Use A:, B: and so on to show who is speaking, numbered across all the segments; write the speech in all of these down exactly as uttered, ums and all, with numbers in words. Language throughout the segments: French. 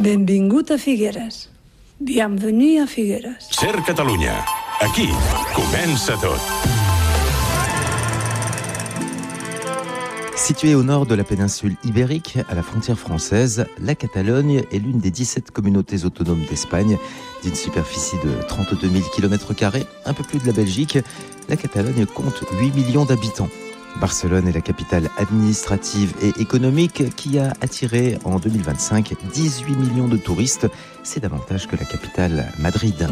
A: Benvingut a Figueres. Bienvenue à Figueres.
B: Ser Catalunya. Aquí comença tot.
C: Située au nord de la péninsule ibérique, à la frontière française, la Catalogne est l'une des dix-sept communautés autonomes d'Espagne. D'une superficie de trente-deux mille kilomètres carrés, un peu plus de la Belgique, la Catalogne compte huit millions d'habitants. Barcelone est la capitale administrative et économique qui a attiré en deux mille vingt-cinq dix-huit millions de touristes. C'est davantage que la capitale Madrid.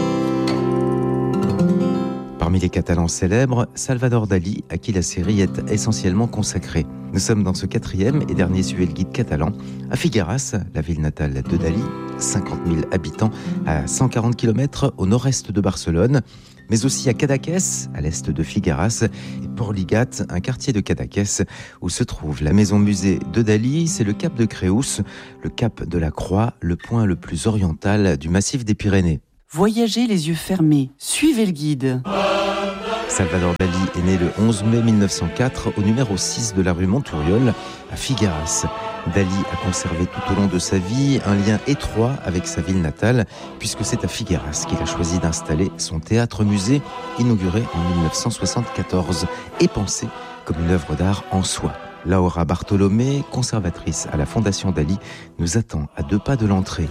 C: Parmi les Catalans célèbres, Salvador Dalí, à qui la série est essentiellement consacrée. Nous sommes dans ce quatrième et dernier Suez le guide catalan, à Figueras, la ville natale de Dalí, cinquante mille habitants à cent quarante kilomètres au nord-est de Barcelone, mais aussi à Cadaqués, à l'est de Figueras, et Porligat, un quartier de Cadaqués, où se trouve la maison-musée de Dalí. C'est le cap de Creus, le cap de la Croix, le point le plus oriental du massif des Pyrénées.
D: Voyagez les yeux fermés, suivez le guide.
C: Salvador Dalí est né le onze mai mille neuf cent quatre au numéro six de la rue Montouriol, à Figueras. Dalí a conservé tout au long de sa vie un lien étroit avec sa ville natale, puisque c'est à Figueras qu'il a choisi d'installer son théâtre-musée, inauguré en mille neuf cent soixante-quatorze, et pensé comme une œuvre d'art en soi. Laura Bartolomé, conservatrice à la Fondation Dalí, nous attend à deux pas de l'entrée.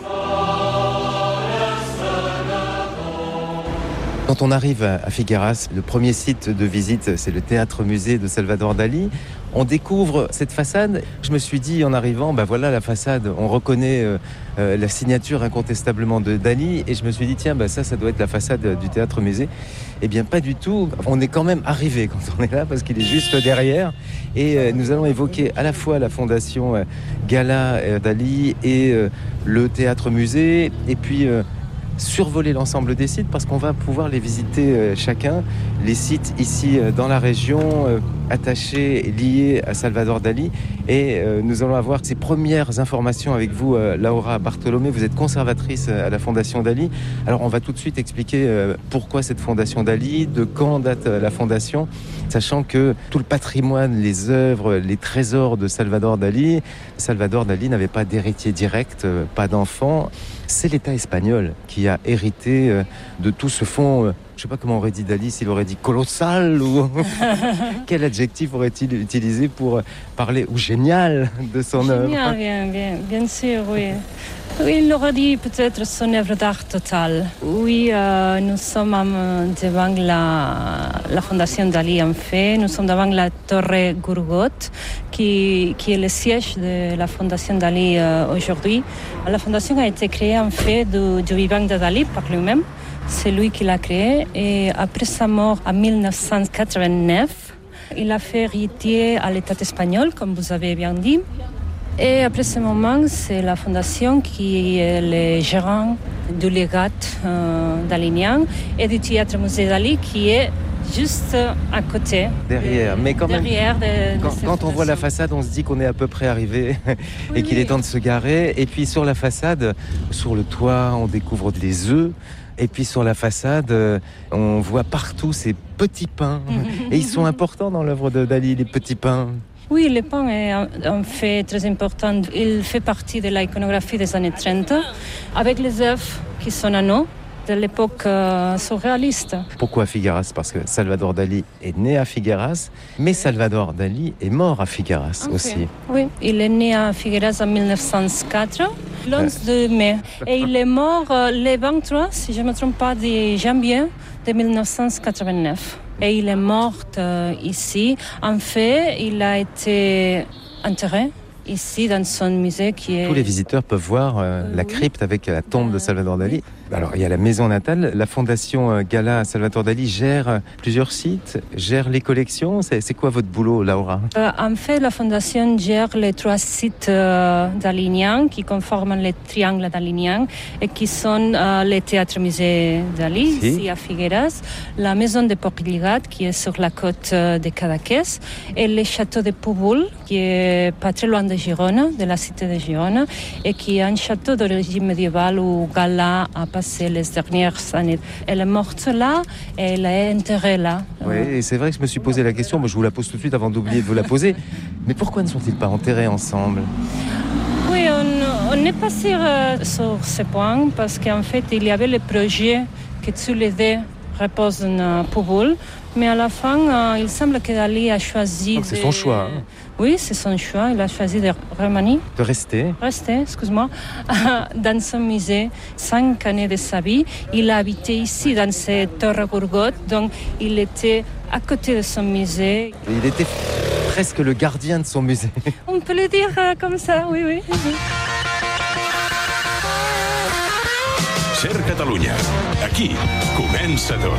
C: Quand on arrive à Figueras, le premier site de visite, c'est le théâtre-musée de Salvador Dalí. On découvre cette façade. Je me suis dit en arrivant, ben voilà la façade, on reconnaît euh, euh, la signature incontestablement de Dalí. Et je me suis dit, tiens, ben ça, ça doit être la façade du théâtre-musée. Eh bien, pas du tout. On est quand même arrivé quand on est là, parce qu'il est juste derrière. Et euh, nous allons évoquer à la fois la fondation euh, Gala euh, Dalí et euh, le théâtre-musée. Et puis... Euh, survoler l'ensemble des sites parce qu'on va pouvoir les visiter euh, chacun. Les sites ici euh, dans la région euh, attachés, liés à Salvador Dalí. Et euh, nous allons avoir ces premières informations avec vous, euh, Laura Bartolomé. Vous êtes conservatrice à la Fondation Dalí. Alors on va tout de suite expliquer euh, pourquoi cette Fondation Dalí, de quand date euh, la Fondation, sachant que tout le patrimoine, les œuvres, les trésors de Salvador Dalí, Salvador Dalí n'avait pas d'héritier direct, euh, pas d'enfant. C'est l'État espagnol qui a hérité euh, de tout ce fonds. Euh, je ne sais pas comment aurait dit Dalí, s'il aurait dit colossal ou quel adjectif aurait-il utilisé pour parler, ou génial, de son œuvre.
E: Génial, bien, bien, bien sûr, oui. Oui, il aurait dit peut-être son œuvre d'art totale. Oui, euh, nous sommes euh, devant la, la Fondation Dalí, en fait. Nous sommes devant la Torre Gurgot, qui, qui est le siège de la Fondation Dalí euh, aujourd'hui. La Fondation a été créée, en fait, du, du vivant de Dalí par lui-même. C'est lui qui l'a créée. Et après sa mort en mille neuf cent quatre-vingt-neuf, il a fait héritier à l'État espagnol, comme vous avez bien dit. Et après ce moment, c'est la Fondation qui est le gérant du légat euh, dalinien et du théâtre-musée Dalí qui est juste à côté.
C: Derrière, mais quand même,
E: derrière de, de
C: quand, quand on voit la façade, on se dit qu'on est à peu près arrivé et
E: oui,
C: qu'il
E: oui.
C: est temps de se garer. Et puis sur la façade, sur le toit, on découvre des œufs. Et puis sur la façade, on voit partout ces petits pains. Et ils sont importants dans l'œuvre de Dalí, les petits pains.
E: Oui, le pain est un fait très important. Il fait partie de l'iconographie des années trente, avec les œufs qui sont à nous, de l'époque euh, surréaliste.
C: Pourquoi Figueras ? Parce que Salvador Dalí est né à Figueras, mais Salvador Dalí est mort à Figueras okay. aussi.
E: Oui, il est né à Figueras en mille neuf cent quatre, le onze mai. Et il est mort euh, le vingt-trois, si je ne me trompe pas, de janvier de mille neuf cent quatre-vingt-neuf. Et il est mort euh, ici. En fait, il a été enterré ici dans son musée qui est...
C: Tous les visiteurs peuvent voir euh, euh, la crypte avec la tombe euh, de Salvador Dalí. Oui. Alors, il y a la maison natale. La Fondation Gala Salvador Dalí gère plusieurs sites, gère les collections. C'est, c'est quoi votre boulot, Laura ?
E: euh, En fait, la Fondation gère les trois sites euh, daliniens qui conforment les triangles daliniens et qui sont euh, les théâtres-musées Dalí, si. ici à Figueras, la maison de Porligat, qui est sur la côte euh, de Cadaqués, et le château de Púbol, qui est pas très loin de Girona, de la cité de Girona, et qui est un château d'origine médiévale où Gala a passé les dernières années. Elle est morte là et elle est enterrée là.
C: Oui, et c'est vrai que je me suis posé la question, moi je vous la pose tout de suite avant d'oublier de vous la poser, mais pourquoi ne sont-ils pas enterrés ensemble ?
E: Oui, on, On n'est pas sûr euh, sur ce point parce qu'en fait, il y avait le projet que tous les deux reposent dans la poubelle. Mais à la fin, euh, il semble que Dali a choisi...
C: Donc c'est
E: de...
C: son choix. Hein.
E: Oui, c'est son choix. Il a choisi de remanier.
C: De rester.
E: Rester, excuse-moi, dans son musée. Cinq années de sa vie. Il a habité ici, dans cette Torre Gourgotte. Donc, il était à côté de son musée.
C: Et il était presque le gardien de son musée.
E: On peut le dire euh, comme ça, oui, oui.
B: Ser Catalunya. Aquí comença tot.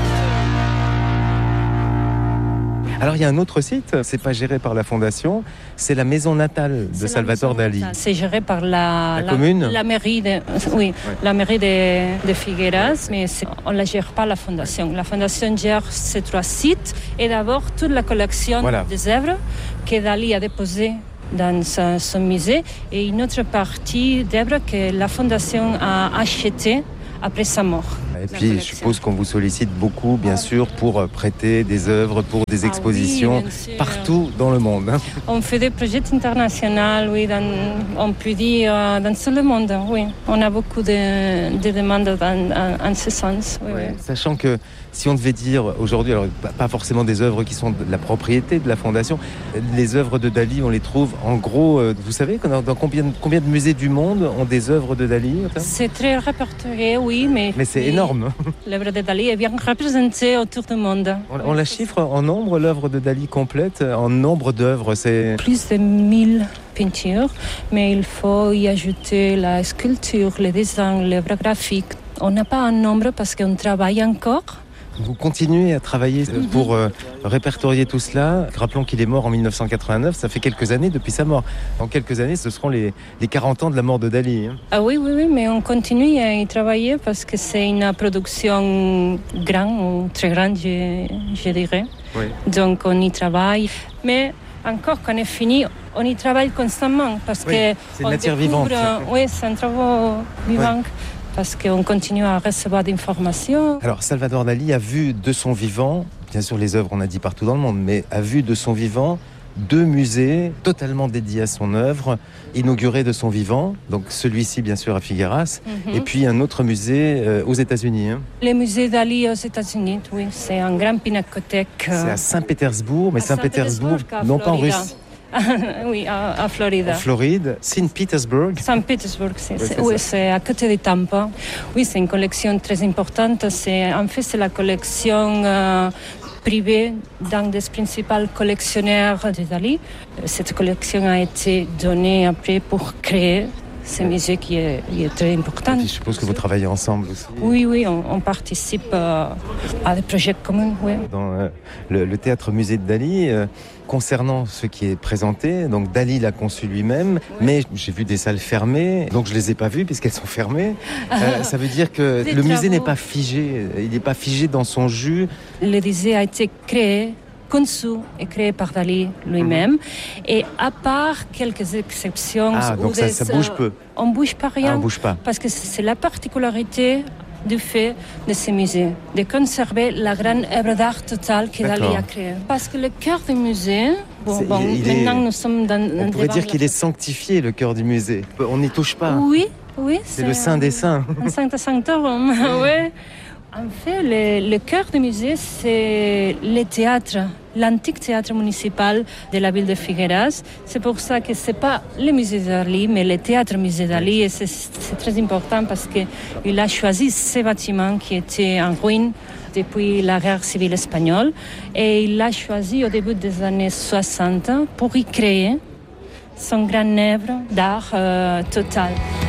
C: Alors il y a un autre site, c'est pas géré par la fondation, c'est la maison natale de
E: C'est
C: Salvatore Dali.
E: natale. C'est géré par la,
C: La commune
E: la mairie de, oui, ouais. la mairie de, de Figueras, mais on ne la gère pas la fondation. La fondation gère ces trois sites et d'abord toute la collection voilà. des œuvres que Dali a déposées dans son, son musée et une autre partie d'œuvres que la fondation a achetées après sa mort.
C: Et puis, je suppose qu'on vous sollicite beaucoup, bien sûr, pour prêter des œuvres, pour des expositions, ah oui, partout dans le monde. Hein.
E: On fait des projets internationaux, oui, dans, on peut dire dans tout le monde, oui. On a beaucoup de, de demandes en, en, en ce sens. Oui,
C: ouais.
E: Oui.
C: Sachant que si on devait dire aujourd'hui, alors pas forcément des œuvres qui sont de la propriété de la Fondation, les œuvres de Dali, on les trouve en gros, vous savez, dans, dans combien, combien de musées du monde ont des œuvres de Dali?
E: C'est très répertorié, oui, mais...
C: Mais c'est énorme.
E: L'œuvre de Dali est bien représentée autour du monde.
C: On, on la chiffre en nombre, l'œuvre de Dali complète, en nombre d'œuvres, c'est...
E: Plus de mille peintures, mais il faut y ajouter la sculpture, le dessin, l'œuvre graphique. On n'a pas un nombre parce qu'on travaille encore.
C: Vous continuez à travailler pour euh, répertorier tout cela. Rappelons qu'il est mort en dix-neuf cent quatre-vingt-neuf, ça fait quelques années depuis sa mort. Dans quelques années, ce seront les, les quarante ans de la mort de Dali. Hein.
E: Ah oui, oui, oui, mais on continue à y travailler parce que c'est une production grande, ou très grande, je, je dirais. Oui. Donc on y travaille. Mais encore, quand on est fini, on y travaille constamment parce
C: oui,
E: que...
C: c'est une matière vivante.
E: Oui, c'est un travail vivant. Oui. Parce qu'on continue à recevoir des informations.
C: Alors, Salvatore Dali a vu de son vivant, bien sûr les œuvres on a dit partout dans le monde, mais a vu de son vivant deux musées totalement dédiés à son œuvre, inaugurés de son vivant, donc celui-ci bien sûr à Figueras, mm-hmm. et puis un autre musée euh, aux États-Unis. Hein.
E: Le musée Dali aux États-Unis, oui, c'est un grand pinacothèque.
C: C'est à Saint-Pétersbourg, mais Saint-Pétersbourg, non pas en Russie.
E: Oui, à, à Floride.
C: En Floride, Saint-Pétersbourg.
E: Saint-Pétersbourg, c'est,
C: ouais, c'est,
E: oui, c'est à côté de Tampa. Oui, c'est une collection très importante. C'est, en fait, c'est la collection euh, privée d'un des principaux collectionneurs de Dali. Cette collection a été donnée après pour créer ce musée qui est, qui est très important.
C: Et je suppose que vous travaillez ensemble aussi.
E: Oui, oui, on, on participe euh, à des projets communs. Oui.
C: Dans euh, le, le théâtre-musée de Dali, euh, concernant ce qui est présenté, donc Dali l'a conçu lui-même, mais j'ai vu des salles fermées, donc je les ai pas vues puisqu'elles sont fermées. Euh, ça veut dire que le musée n'est pas figé, il n'est pas figé dans son jus.
E: Le musée a été créé, conçu et créé par Dali lui-même. Et à part quelques exceptions...
C: Ah, donc ça, des, ça bouge peu.
E: On ne bouge pas rien.
C: Ah, on bouge pas.
E: Parce que c'est la particularité du fait de ce musée, de conserver la grande œuvre d'art totale que D'accord. Dali a créée. Parce que le cœur du musée... Bon, bon, il maintenant, est, nous sommes dans...
C: On pourrait dire qu'il est sanctifié, le cœur du musée. On n'y touche pas.
E: Oui, oui.
C: C'est, c'est le saint des saints.
E: Un saint sanctorum, oui. En fait, le, le cœur du musée, c'est le théâtre, l'antique théâtre municipal de la ville de Figueras. C'est pour ça que ce n'est pas le musée Dali, mais le théâtre musée Dali. Et c'est, c'est très important parce qu'il a choisi ces bâtiments qui étaient en ruine depuis la guerre civile espagnole. Et il l'a choisi au début des années soixante pour y créer son grand œuvre d'art euh, total.